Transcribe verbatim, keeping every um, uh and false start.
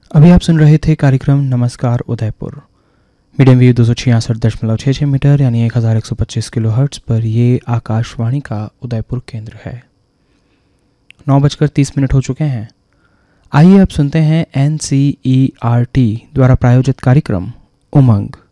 अभी आप सुन रहे थे कार्यक्रम नमस्कार उदयपुर। मीडियम वेव दो सौ छियासठ दशमलव छः छः मीटर यानी एक हज़ार एक सौ पच्चीस किलो हर्ट्ज़ पर ये आकाशवाणी का उदयपुर केंद्र है। नौ बजकर तीस मिनट हो चुके हैं। आइए अब सुनते हैं N C E R T द्वारा प्रायोजित कार्यक्रम उमंग।